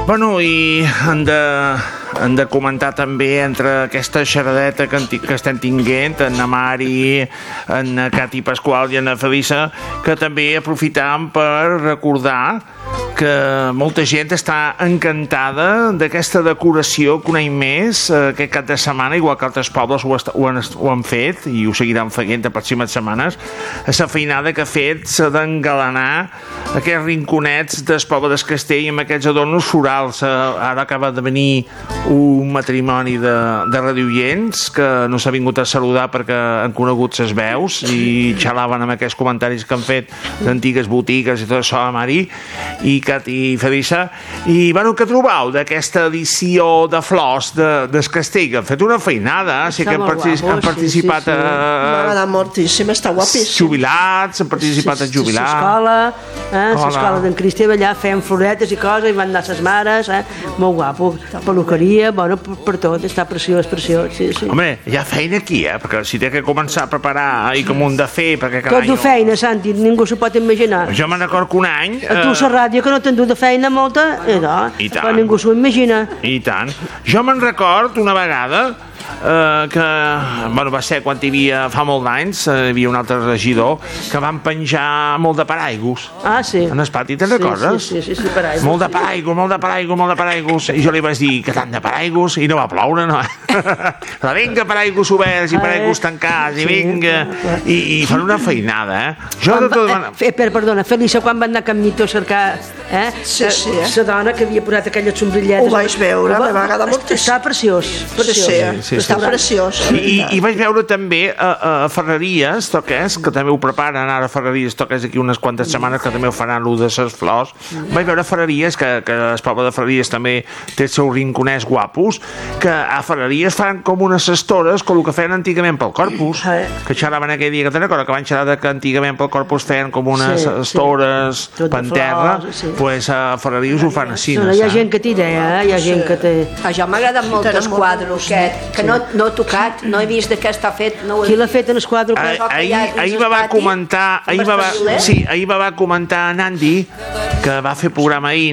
Bueno, i hem de comentar també entre aquesta xerradeta que estem tinguent en Mari, en Cati Pasqual i en Felisa, que també aprofitam per recordar que molta gent està encantada d'aquesta decoració que un any més, aquest cap de setmana, igual que altres pobles ho han fet i ho seguiran fent de pròximes setmanes, la feinada que ha fet s'ha d'engalanar aquests rinconets del poble del Castell amb aquests adornos florals. Ara acaba de venir un matrimoni de radioients que no s'ha vingut a saludar perquè han conegut ses veus i xalaven amb aquests comentaris que han fet d'antigues botigues i tot això a Mari i Cati Felisa. I bueno, què trobeu d'aquesta edició de flors del Castell? Han fet una feinada, sí que han participat m'ha agradat moltíssim, està guapíssim. Jubilats, han participat els jubilats. L'escola d'en Cristià allà feien floretes i coses, i van anar ses mares, molt guapo, peluqueria, bueno, per tot, està preciós, sí. Home, hi ha feina aquí, perquè si té que començar a preparar i com un de fer, perquè cada any... Tot de feina, Santi, ningú s'ho pot imaginar. Jo me'n recordo que un any... A tu la ràdio que no t'han dut de feina molta, però ningú s'ho imagina. I tant. Jo me'n recordo una vegada que va ser quan hi havia fa molt d'anys, hi havia un altre regidor que van penjar molt de paraigües en el pati, te'n recordes? Sí, paraigües. Molt de paraigües, i jo li vaig dir que tant de paraigües, i no va ploure, no? Vinga, paraigües oberts i paraigües tancats, i vinga, i fan una feinada, Perdona, Felisa, quan van anar a Can Mito a cercar la dona que havia posat aquelles sombrilletes? Ho vaig veure, m'ha agradat moltíssim. Està preciós. Està preciós. I vaig veure també a Ferreries, que també ho preparen ara a Ferreries, d'aquí unes quantes setmanes, que també ho faran allò de les flors. Vaig veure a Ferreries, que el poble de Ferreries també té els seus rinconers guapos, que a Ferreries fan com unes estores, com el que feien antigament pel Corpus, que xerraven aquell dia, que te'n recordes, que van xerrar que antigament pel Corpus feien com unes estores per terra, doncs a Ferreries ho fan així. Hi ha gent que té idea, hi ha gent que té... A jo m'agraden molt els quadros, que no he tocat, no he vist de què està fet. Qui l'ha fet en el quadre? Ahir va comentar Nandi, que va fer programa ahir,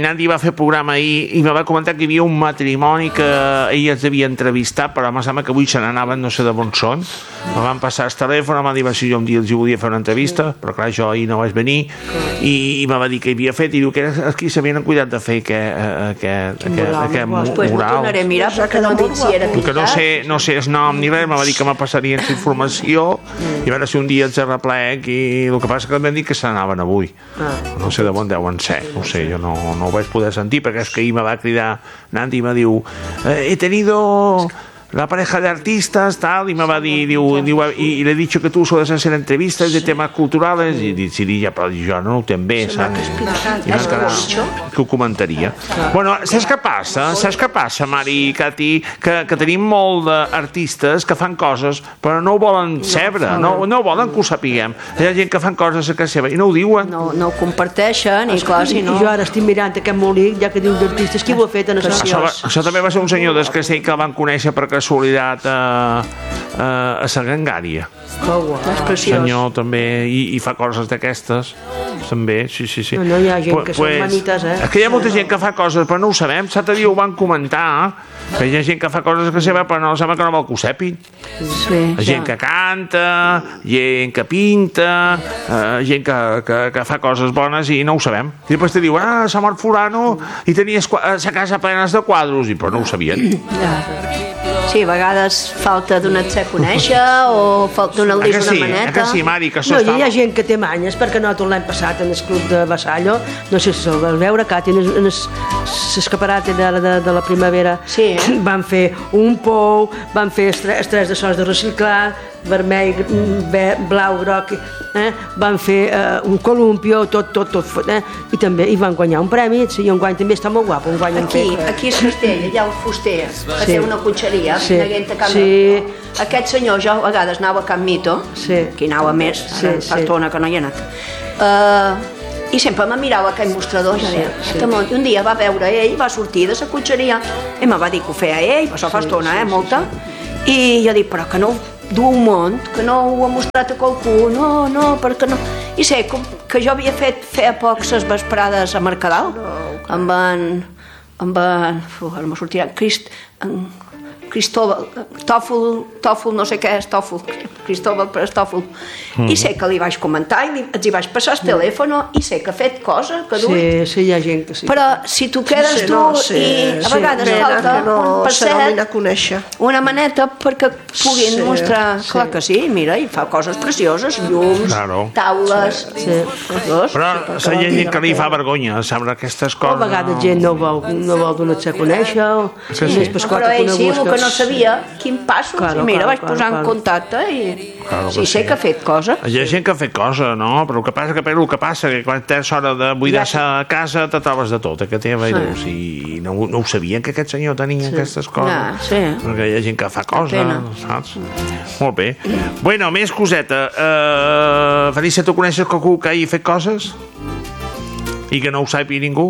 i me va comentar que hi havia un matrimoni que ell es devia entrevistar, però em sembla que avui se n'anaven, no sé de on són. Me van passar el telèfon, em va dir si jo un dia els volia fer una entrevista, però clar, jo ahir no vaig venir, i me va dir que hi havia fet, i diu que aquí s'havien cuidat de fer aquest mural. Pues ho tornaré a mirar, perquè no dic si era pintat. No sé el nom ni res, me va dir que me passarien la informació i a veure si un dia els arreplec, i el que passa que em van dir que se n'anaven avui. No sé de on deuen ser, no sé, jo no ho vaig poder sentir, perquè és que ahir me va cridar Nandi i me diu he tenido la pareja de artistas, tal, y me va a decir, y le he dicho que tú sueles hacer entrevistas de temas culturales, y dic, sí, ja, però jo no ho tenc bé, saps? I que ho comentaria. Bueno, saps què passa, Mari i Cati? Que tenim molt d'artistes que fan coses, però no ho volen saber, no volen que ho sapiguem. Hi ha gent que fan coses a casa seva i no ho diuen. No ho comparteixen, i clar, si no... Jo ara estic mirant aquest molic, ja que diu d'artistes, qui ho ha fet en això? Això també va ser un senyor del Castell que el van conèixer per casualitat a la Gangària. Senyor també, i fa coses d'aquestes també, sí. No, hi ha gent que són manites, és que hi ha molta gent que fa coses però no ho sabem, l'altre dia ho van comentar, que hi ha gent que fa coses que seva però no sembla que no vol que ho sàpiguen. Gent que canta, gent que pinta, gent que fa coses bones i no ho sabem. I després te diu, s'ha mort fulano i tenies la casa plena de quadros, però no ho sabien. Sí, a vegades falta donar-se a conèixer o donar-li una maneta. Que sí, Mari, que això està... Hi ha gent que té manyes, perquè nosaltres l'any passat en el club de Vassallo, no sé si se'l vas veure, Cati, en l'escaparat de la primavera, van fer un pou, van fer els tres de sos de reciclar, vermell, blau, groc, van fer un columpio, tot, i també hi van guanyar un premi, i un guany també està molt guapo. Aquí a Castella, allà al fuster, a fer una cotxeria, aquest senyor, jo a vegades anava a Can Mito, que hi anava més, fa estona que no hi ha anat, i sempre me mirava aquell mostrador, i un dia va veure ell, va sortir de la cotxeria, i me va dir que ho feia ell, això fa estona, molta, i jo dic, però que no d'un munt, que no ho ha mostrat a qualcú, no, perquè no... I sé que jo havia fet feia poc les vesprades a Mercadal, amb en no me sortirà, Cristóbal, Tòfol, no sé què és Tòfol, Cristóbal Pérez Tòfol, i sé que li vaig comentar i els hi vaig passar el telèfon i sé que ha fet cosa, que duit. Sí, hi ha gent que sí. Però si tu quedes tu i a vegades falta un percet, una maneta perquè puguin mostrar, clar que sí, mira, i fa coses precioses, llums, taules, però la gent que li fa vergonya saber aquestes coses. A vegades gent no vol donar-se a conèixer, més pescota que una busca. Que no sabia quin passo, mira, vaig posar en contacte i sí, sé que ha fet cosa. Hi ha gent que ha fet cosa, no? Però el que passa que quan tens hora de buidar-se a casa te trobes de tot, que té virus, i no ho sabien que aquest senyor tenia aquestes coses, perquè hi ha gent que fa cosa, saps? Molt bé. Bueno, més coseta. Felícia, tu coneixes algú que hagi fet coses? I que no ho sàpiga ningú?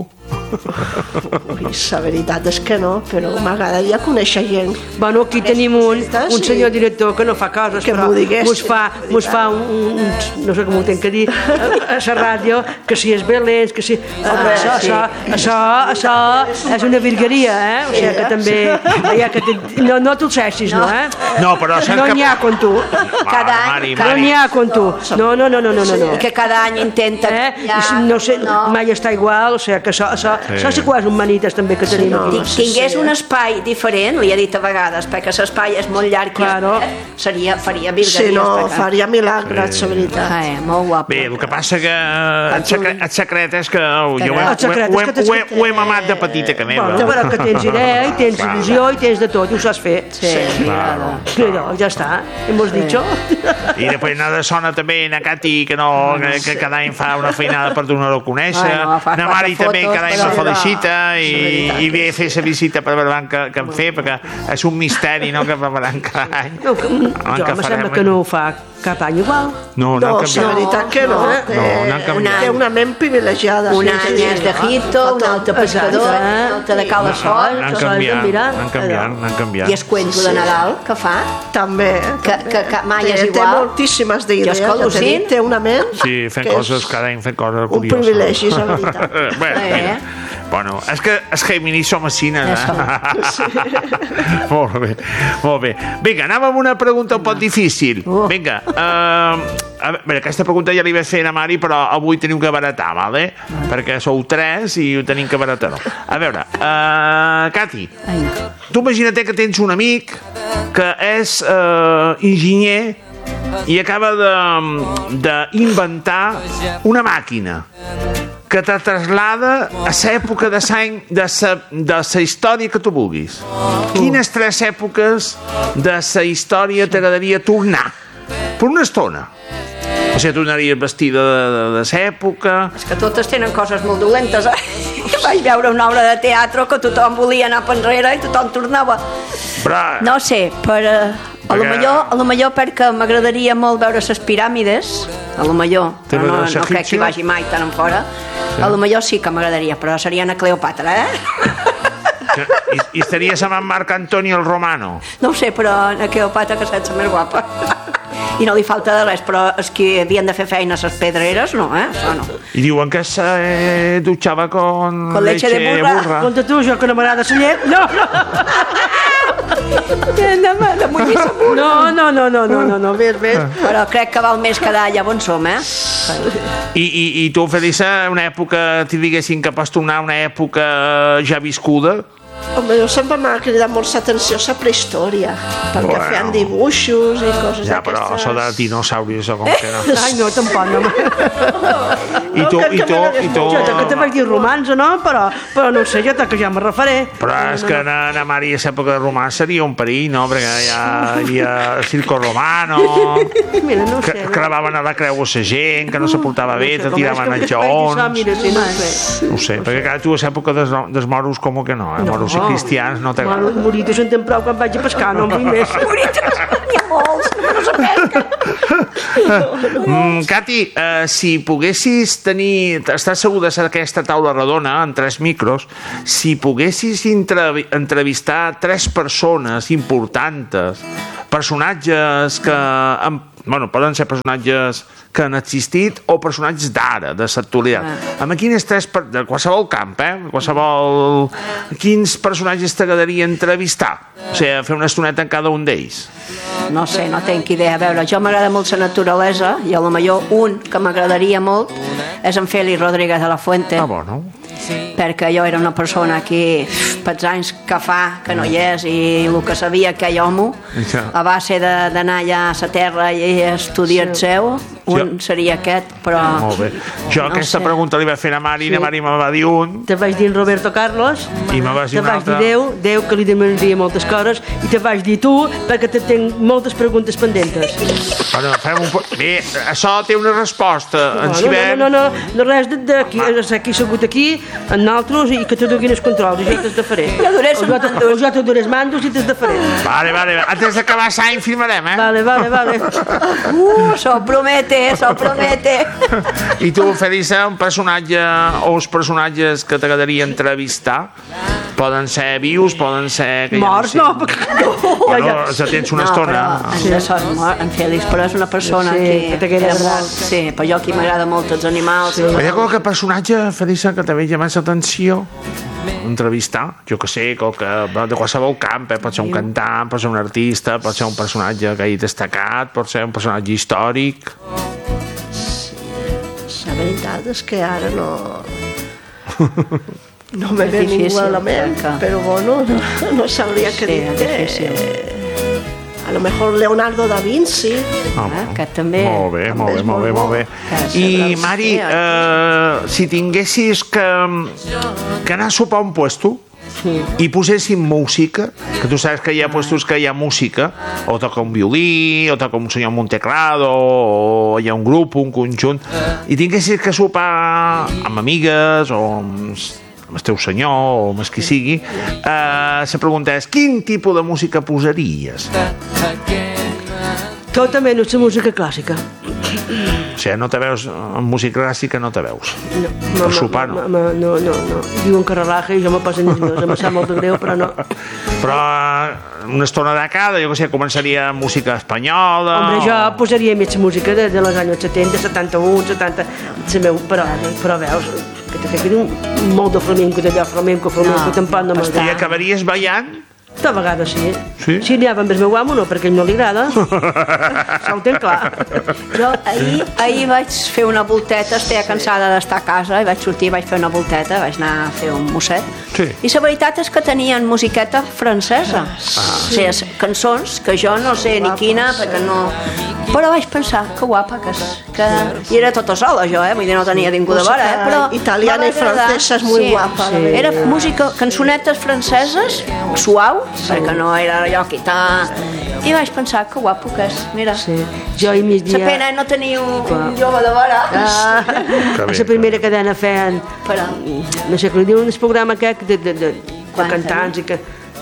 La veritat és que no, però m'agradaria conèixer gent. Bueno, aquí tenim un senyor director que no fa coses, però mos fa un no sé com ho tenc que dir a la ràdio, que si és Belén, que si... Això és una virgueria, o sigui que també... No t'ho cessis, no, No, però... No n'hi ha com tu. No n'hi ha com tu. No. I que cada any intenta... No sé, mai està igual, o sigui que això sí que és un manites també que tenim aquí. Tingués un espai diferent, li he dit a vegades, perquè l'espai és molt llarg i faria virgueries. Sí, no, faria milagres, la veritat. Molt guapo. Bé, el que passa que el secret és que ho he mamat de petita que meva. Però que tens idea i tens il·lusió i tens de tot i ho saps fer. Sí, ja està, hemos dicho. I després nada sona també na Cati, que cada any fa una feinada per donar-ho a conèixer. Na Mari també cada any me felicita i ve a fer la visita per veure que em fer, perquè és un misteri, no?, que preparen cada any. Jo em sembla que no ho fa cap any igual. No, la veritat que no. Té una ment privilegiada. Un any és de Hito, un altre pescador, un altre de Cala Sol. Han canviat. I el cuento de Nadal, que fa? També. Que mai és igual. Té moltíssimes d'idees. Té una ment... Sí, fent coses, cada any fent coses curioses. Un privilegi, la veritat. Bueno, és que els Géminis som així, Molt bé. Vinga, anem amb una pregunta un poc difícil. Vinga, aquesta pregunta ja li vaig fer a Mari, però avui tenim que baratar, vale? Perquè sou 3 i ho tenim que baratar. A veure, Cati, tu imagina't que tens un amic que és enginyer i acaba d'inventar una màquina que te traslada a l'època de la història que tu vulguis. Quines 3 èpoques de la història t'agradaria tornar? Per una estona. O sigui, tornaries vestida de l'època... És que totes tenen coses molt dolentes, Vaig veure una obra de teatre que tothom volia anar per enrere i tothom tornava. No sé, però... A lo millor perquè m'agradaria molt veure les piràmides, a lo millor, però no crec que hi vagi mai tan en fora. A lo millor sí que m'agradaria, però seria una Cleopatra, I estaries amb en Marc Antoni el Romano? No ho sé, però una Cleopatra que és més guapa. I no li falta de res, però és que havien de fer feina a les pedreres, no, Això no. I diuen que se dutxava con leche de burra. Conta tu, jo que no m'agrada la llet. No. No, ves. Però crec que val més quedar allà on som, I tu, Felisa, una època, t'hi diguessin que pots tornar a una època ja viscuda? Home, jo sempre m'ha cridat molt l'atenció la prehistòria, perquè feien dibuixos i coses d'aquestes. Ja, però això de dinosauris, com que no. Ai, no, tampoc, no. I tu? Jo que te vaig dir romans, no? Però no sé, jo que ja me refaré. Però és que a Mari a l'època de romans seria un perill, no? Perquè ja hi havia el circo romano, clavaven a la creu a la gent, que no se portava bé, te tiraven els jaons. No sé, perquè tu a l'època dels moros com que no, moros i cristians no t'agrada. Moritos en temps prou quan vaig a pescar, no en vull més. Moritos, n'hi ha molts, no se pesca. Cati, si poguessis estar segur de ser aquesta taula redona amb 3 micros, si poguessis entrevistar 3 persones importants personatges que... Bueno, poden ser personatges que han existit o personatges d'ara, de l'actualitat. Amb quines tres... De qualsevol camp, qualsevol... Quins personatges t'agradaria entrevistar? O sigui, fer una estoneta en cada un d'ells. No sé, no tinc idea. A veure, jo m'agrada molt la naturalesa i a lo millor un que m'agradaria molt és en Félix Rodríguez de la Fuente. Bueno. Perquè jo era una persona que pels anys que fa que no hi és i el que sabia aquell home a base d'anar allà a la terra i estudiar el seu seria aquest, però molt bé. Jo aquesta pregunta li vaig fer a Mari i la Mari me va dir un, te vaig dir Roberto Carlos i me vas dir un altre, te vaig dir Déu que li demanaria moltes coses i te vaig dir tu perquè te tenc moltes preguntes pendentes. Bueno, fem un... Bé, això té una resposta. No res d'aquí, aquí segut aquí en nosaltres i que te duguin els controls i jo te'ls de faré. O jo te duré els mandos i te'ls de faré. Vale, antes d'acabar l'any firmarem, Vale. S'ho promete. I tu, Felisa, un personatge o els personatges que t'agradaria entrevistar? Poden ser vius, poden ser... Morts, no. Bueno, ja tens una estona. En Félix, però és una persona que era molt... Sí, però jo aquí m'agrada molt els animals. Hi ha qualque personatge, Felisa, que t'havia llamat l'atenció? Entrevistar, jo que sé, de qualsevol camp, pot ser un cantant, pot ser un artista, pot ser un personatge que hagi destacat, pot ser un personatge històric. La veritat és que ara no me ve ningú a la ment, però bueno, no sabria què dir. A lo mejor Leonardo da Vinci. Que també... Molt bé. I, Mari, si tinguessis que anar a sopar a un puesto i posessin música, que tu saps que hi ha puestos que hi ha música, o toca un violí, o toca un senyor amb un teclado, o hi ha un grup, un conjunt, i tinguessis que sopar amb amigues o amb el teu senyor o amb el qui sigui, la pregunta és quin tipus de música posaries? Tota menys la música clàssica. O sigui, no te veus en música clàssica, no te veus? No. Per sopar, no? No. Diuen que relaja i jo me poso nerviosa, em sap molt de greu, però no. Però una estona de cada, jo que sé, començaria música espanyola... Hombre, jo posaria més música de los anys 70, 71, 70... Però veus, que te quedi molt de flamenco, d'allò, flamenco, tampoc no m'agrada. I acabaries ballant? De vegades sí. Si n'hi ha amb el meu amo, no, perquè a ell no li agrada. Això ho tenc clar. Jo ahir vaig fer una volteta, estia cansada d'estar a casa, i vaig sortir, vaig fer una volteta, vaig anar a fer un mosset. I la veritat és que tenien musiqueta francesa. O sigui, cançons que jo no sé ni quina, perquè no... Però vaig pensar, que guapa que és. I era tota sola, jo, vull dir, no tenia ningú de vora, però... Italiana i francesa és molt guapa. Era música, cançonetes franceses, suau, perquè no era allò que i vaig pensar que guapo que és, mira. Jo i migdia... La pena no teniu un jove de vora. A la primera cadena feien, no sé què li diuen, el programa aquest de cantants i que...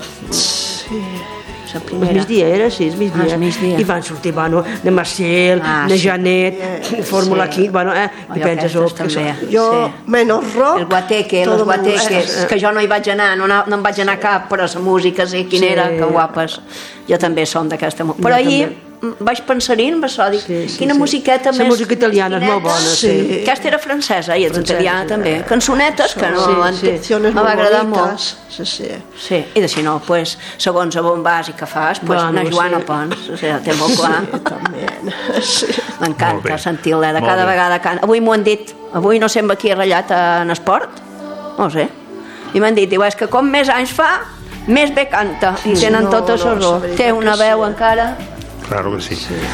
El migdia era, sí, el migdia. I van sortir, de Marcel, de Janet, Fórmula 15, i penses, jo, menys rock... Els guateques, que jo no hi vaig anar, no em vaig anar cap, però la música, sí, quina era, que guapes. Jo també som d'aquesta música. Però ahir vaig pensar-hi, em va dir, quina musiqueta més... La música italiana és molt bona, sí. Aquesta era francesa i la italiana també. Cançonetes que no me va agradar molt. Sí, i de si no, segons on vas i què fas, anar jugant a Pons, o sigui, té molt clar. M'encanta sentir-la, de cada vegada canta. Avui m'ho han dit, avui no sé amb qui he ratllat en esport, no sé, i m'han dit, és que com més anys fa, més bé canta, i tenen tota la raó. Té una veu encara... Claro que sí.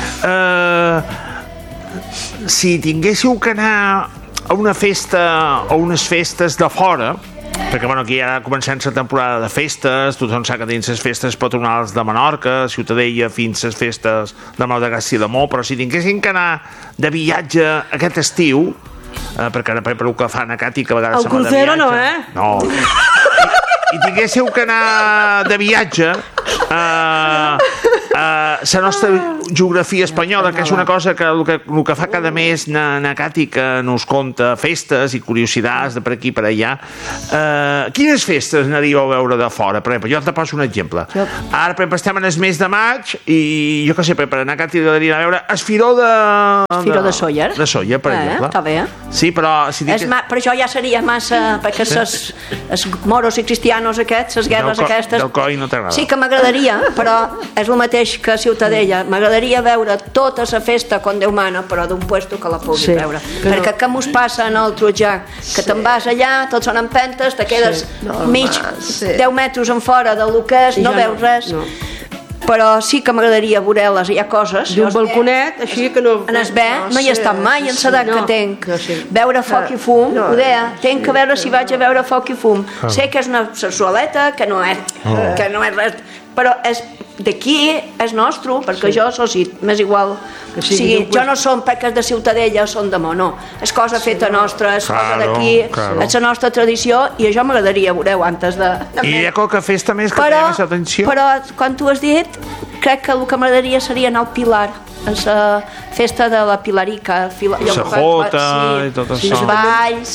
Si tinguéssiu que anar a una festa o unes festes de fora, perquè aquí ja comencem la temporada de festes, tothom sap que tens les festes patronals de Menorca, Ciutadella, fins les festes de Madagascar i de Mó, però si tinguessin que anar de viatge aquest estiu, perquè ara per el que fan a Cati, que a vegades el crucero no, No. I tinguéssiu que anar de viatge a la nostra geografia espanyola, que és una cosa que el que fa cada mes na Cati, que nos conta festes i curiositats de per aquí per allà. Quines festes n'aniríeu a veure de fora? Per exemple, jo te poso un exemple. Ara, per exemple, estem en el mes de maig i jo què sé, per anar a Cati a veure el Firó de Sóller. De Sóller, per exemple. Està bé. Sí, però... Per això ja seria massa, perquè els moros i cristianos aquests, les guerres aquestes... Del coi no t'agrada. Sí que m'agradaria, però és el mateix que Ciutadella. M'agradaria veure tota la festa com Déu mana, però d'un puesto que la puguis veure. Perquè què mos passa en el Trujà? Que te'n vas allà, tots són empentes, te quedes mig 10 metres en fora del que és, no veus res. Però sí que m'agradaria veure-les, hi ha coses... D'un balconet, així que no... En el bé, no hi he estat mai, en l'edat que tenc. Veure foc i fum, ho deia, tenc que veure si vaig a veure foc i fum. Sé que és una sensualeta, que no és res, però d'aquí és nostre, perquè jo soci, m'és igual. Jo no som perquè és de Ciutadella, són de Mono. És cosa feta nostra, és cosa d'aquí, és la nostra tradició, i això m'agradaria veure-ho antes de... I hi ha qualque festa més que té més atenció? Però, quan tu has dit, crec que el que m'agradaria seria anar al Pilar, a la festa de la Pilarica, la Jota i tot això, els balls,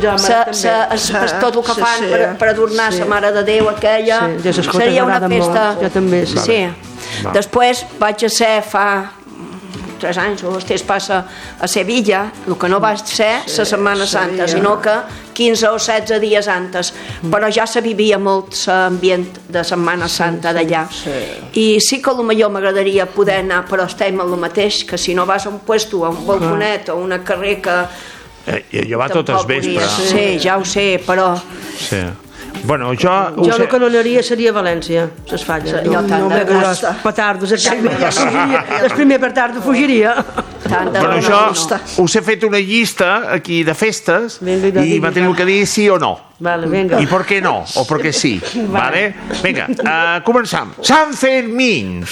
tot el que fan per adornar la Mare de Déu aquella, seria una festa. Jo també, sí. Després vaig a ser fa 3 anys o el temps passa a Sevilla, el que no va ser la Setmana Santa, sinó que 15 o 16 dies antes, però ja se vivia molt l'ambient de Setmana Santa d'allà, i sí que potser m'agradaria poder anar, però estem el mateix, que si no vas a un puesto, a un balconet o a una carrer que... Jo va tot el vespre. Sí, ja ho sé, però... Bueno, jo el que no anaria seria a València, les falles. No veure els petardos. El primer petardo fugiria. Bueno, jo us he fet una llista aquí de festes i m'ha tingut que dir sí o no. I per què no, o per què sí. Vinga, començam. Sant Fermín.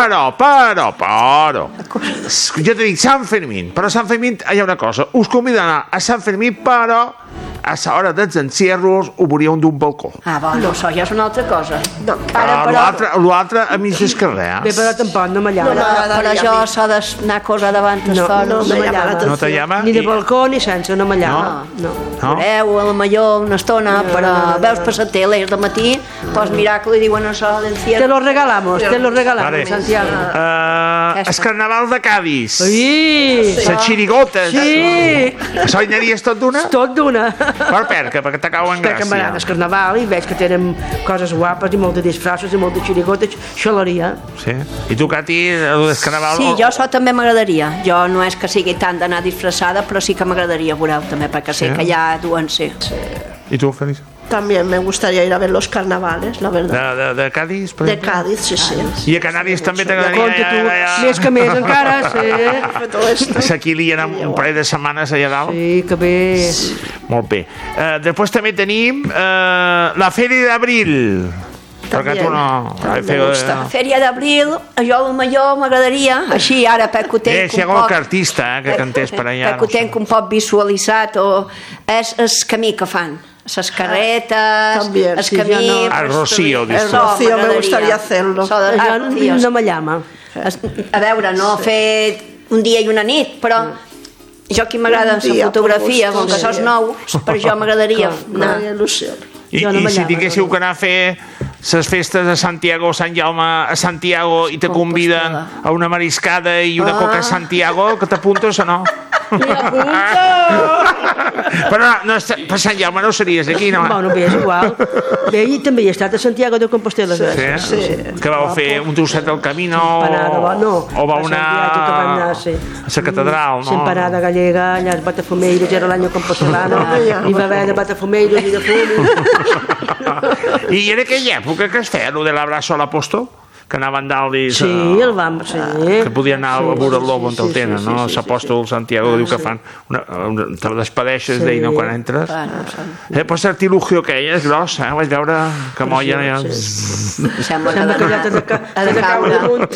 Però. Jo te dic Sant Fermín, però a Sant Fermín hi ha una cosa. Us convido a anar a Sant Fermín, però a l'hora dels encierros ho veuríeu d'un balcó. Bueno, això ja és una altra cosa. L'altre a mig del carrer. Bé, però tampoc no m'allama. Però jo s'ha d'anar a cosa davant els foros. No te llama? Ni de balcó ni sense, no m'allama. Veureu, a la millor una estona, però veus per la tele de matí, pues miracle i diuen això d'encierro. Te lo regalamos, Santiago. El carnaval de Cádiz. Sí. Les xirigotes. Sí. Això hi anaries tot d'una? Tot d'una. Perquè te cau en gràcia. Perquè m'agrada el carnaval i veig que tenen coses guapes i molt de disfraços i molt de xirigotes, xoloria. Sí. I tu, Cati, el carnaval... Sí, jo això també m'agradaria. Jo no és que sigui tant d'anar disfraçada, però sí que m'agradaria veure-ho també, perquè sé que ja duen ser. ¿Y tú, Felicia? También me gustaría ir a ver los carnavales, la verdad. ¿De Cádiz, por ejemplo? De Cádiz, sí. I a Canàries també t'agradaria... Més que més encara, sí. Aquí li ha un parell de setmanes allà dalt. Sí, que bé. Molt bé. Després també tenim la Feria d'Abril. Perquè tu no... La Feria d'Abril, jo potser m'agradaria, així ara perquè ho tenc un poc... artista, que cantés per allà. Perquè ho tenc un poc visualitzat, és el camí que fan. Les carretes, el camí... El Rocío. El Rocío, me gustaría hacerlo. No me llama. A veure, no fer un dia i una nit, però jo aquí m'agrada la fotografia, com que sos nou, per jo m'agradaria anar. I si tinguéssiu que anar a fer les festes a Santiago, Sant Jaume a Santiago, i te conviden a una mariscada i una coca a Santiago, que t'apuntes o no? Però per Sant Jaume no series aquí, no? Bueno, bé, és igual. Bé, i també he estat a Santiago de Compostela. Sí? Que vau fer un trosset del Camino? O vau anar a la catedral, no? L'empanada gallega, allà els Batafumeiros, era l'any compostelano, hi va haver de Batafumeiros i de fum. I en aquella època que es feia, allò de l'abraço a l'apòstol? Que anaven dalt i... Sí, el vam, sí. Que podien anar a veure el lobo on el tenen, no? L'apòstol Santiago diu que fan... Te despedeixes d'ell, no?, quan entres. Pues l'artilugio aquell és gros, vaig veure que molla... Sembla que ha de caure.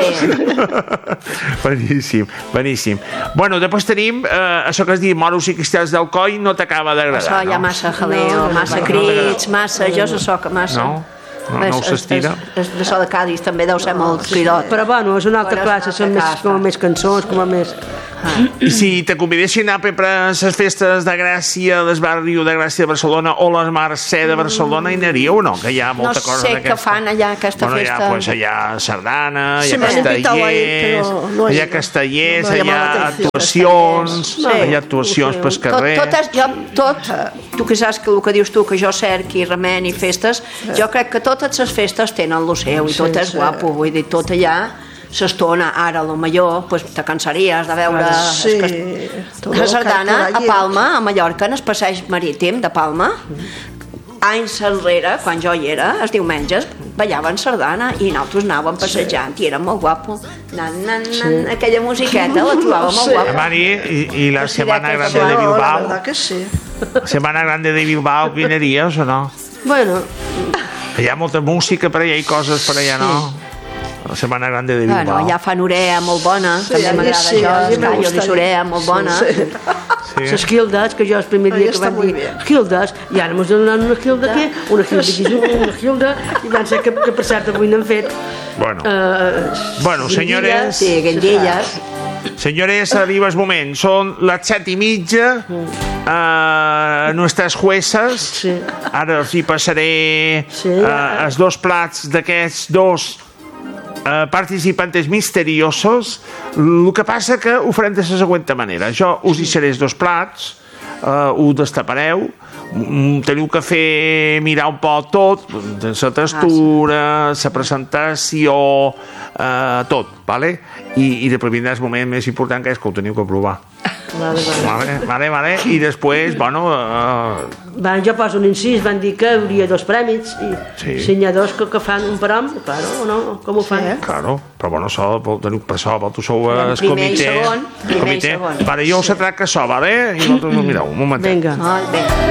Beníssim. Bueno, després tenim això que es diu moros i cristians del coll, no t'acaba d'agradar, no? Això hi ha massa jaleo, massa crits, massa... Jo se soc massa... no s'estira. De so de Cádiz també deu ser molt cridot. Però bueno, és una altra classe, són més cançons, com a més... I si te convidessin a per les festes de Gràcia, del barri de Gràcia de Barcelona o la Mercè de Barcelona, hi anaríeu o no? Que hi ha molta cosa d'aquesta. No sé què fan allà, aquesta festa. Hi ha sardana, hi ha castellers, hi ha actuacions, pel carrer... Tu que saps que el que dius tu, que jo cerqui, remeni festes, jo crec que totes les festes tenen el seu i tot és guapo, vull dir, tot allà s'estona, ara a lo millor te cansaries de veure la sardana a Palma, a Mallorca, en el passeig marítim de Palma. Anys enrere, quan jo hi era, els diumenges ballaven sardana i nosaltres anàvem passejant i era molt guapo. Aquella musiqueta la trobava molt guapa. Mari, i la Semana Grande de Bilbao? La Semana Grande de Bilbao, vinaries o no? Bueno... Hi ha molta música per allà i coses per allà, no? La Setmana Grande de Bilbao. Bueno, allà fan urea molt bona, també m'agrada això, els callos de surea molt bona. Les quildes, que jo el primer dia que van dir quildes, i ara ens donen una quilda aquí, una quilda, i van ser que per cert avui n'han fet. Bueno, senyores... Sí, guindilles. Señores, arriba el moment. Són les 7:30. Nuestras juezas. Ara els hi passaré els dos plats d'aquests dos participantes misteriosos. El que passa que ho farem de la següent manera. Jo us deixaré els dos plats, ho destapareu, teniu que fer mirar un poc tot, la textura, la presentació, tot, vale? I després vindrà el moment més important, que és que ho teniu que provar. Vale. I després, bueno... Jo poso un incís, van dir que hi hauria dos prèmits, i si n'hi ha dos que fan un param, claro, o no? Com ho fan? Claro, però bueno, per això tu sou el comitè. Primer i segon. Vale, jo us atrac això, vale? I vosaltres ho mireu, un momentet. Vinga.